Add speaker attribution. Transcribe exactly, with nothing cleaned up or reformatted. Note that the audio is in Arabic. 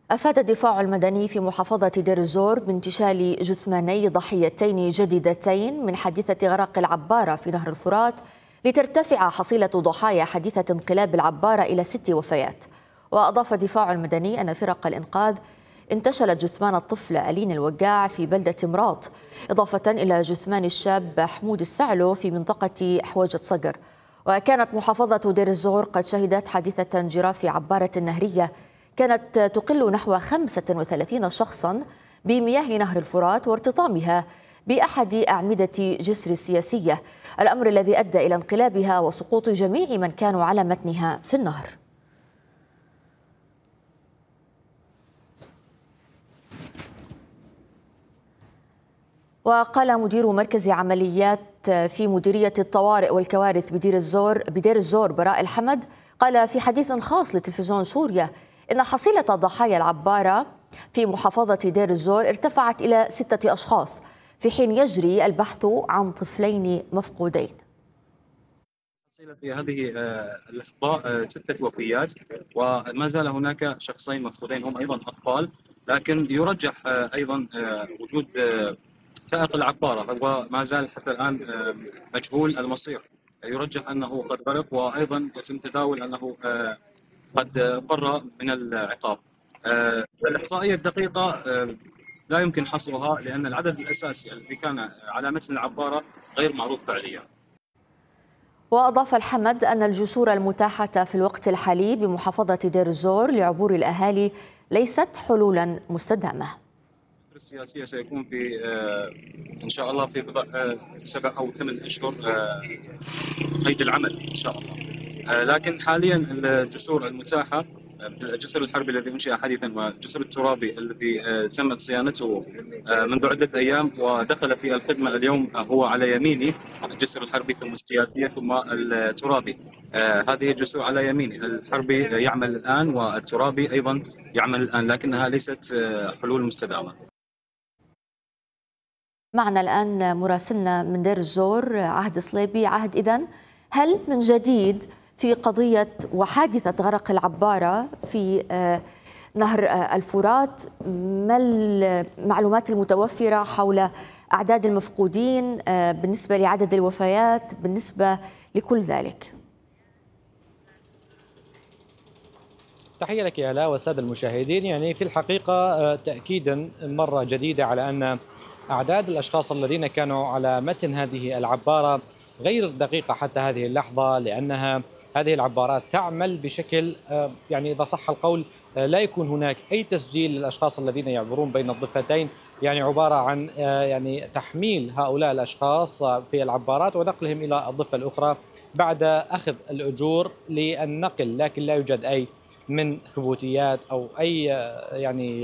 Speaker 1: أفاد الدفاع المدني في محافظة دير الزور بانتشال جثماني ضحيتين جديدتين من حادثة غرق العبارة في نهر الفرات، لترتفع حصيلة ضحايا حادثة انقلاب العبارة إلى ست وفيات. وأضاف الدفاع المدني أن فرق الإنقاذ انتشلت جثمان الطفل ألين الوقاع في بلدة مراط، إضافة إلى جثمان الشاب حمود السعلو في منطقة حوجة صقر. وكانت محافظة دير الزور قد شهدت حادثة انجراف عبارة نهرية كانت تقل نحو خمسة وثلاثين شخصا بمياه نهر الفرات وارتطامها بأحد أعمدة جسر السياسية، الأمر الذي أدى إلى انقلابها وسقوط جميع من كانوا على متنها في النهر. وقال مدير مركز عمليات في مديرية الطوارئ والكوارث بدير الزور بدير الزور براء الحمد، قال في حديث خاص لتلفزيون سوريا إن حصيلة ضحايا العبارة في محافظة دير الزور ارتفعت إلى ستة أشخاص، في حين يجري البحث عن طفلين مفقودين.
Speaker 2: في هذه اللحظة ستة وفيات، وما زال هناك شخصين مفقودين هم أيضا أطفال، لكن يرجح أيضا وجود سائق العبارة هو ما زال حتى الآن مجهول المصير، يرجح أنه قد غرق، وأيضا يتم تداول أنه قد فر من العقاب. الإحصائية الدقيقة لا يمكن حصرها لأن العدد الأساسي الذي كان على متن العبارة غير معروف فعليا.
Speaker 1: وأضاف الحمد أن الجسور المتاحة في الوقت الحالي بمحافظة دير الزور لعبور الأهالي ليست حلولا مستدامة.
Speaker 2: السياسية سيكون في إن شاء الله في بضع سبع أو ثمان أشهر قيد العمل إن شاء الله، لكن حاليا الجسور المتاحة الجسر الحربي الذي أنشئ حديثا والجسر الترابي الذي تمت صيانته منذ عدة أيام ودخل في الخدمة اليوم هو على يميني، الجسر الحربي ثم السياسية ثم الترابي. هذه الجسور على يميني، الحربي يعمل الآن والترابي أيضا يعمل الآن، لكنها ليست حلول مستدامة.
Speaker 1: معنا الآن مراسلنا من دير الزور عهد صليبي. عهد، إذن هل من جديد في قضية وحادثة غرق العبارة في نهر الفرات؟ ما المعلومات المتوفرة حول أعداد المفقودين بالنسبة لعدد الوفيات بالنسبة لكل ذلك؟
Speaker 3: تحية لك يا آلاء والسادة المشاهدين. يعني في الحقيقة تأكيدا مرة جديدة على أن أعداد الأشخاص الذين كانوا على متن هذه العبارة غير دقيقة حتى هذه اللحظة، لأنها هذه العبارات تعمل بشكل يعني إذا صح القول لا يكون هناك أي تسجيل للأشخاص الذين يعبرون بين الضفتين، يعني عبارة عن يعني تحميل هؤلاء الأشخاص في العبارات ونقلهم إلى الضفة الأخرى بعد أخذ الأجور للنقل، لكن لا يوجد أي من ثبوتيات أو أي يعني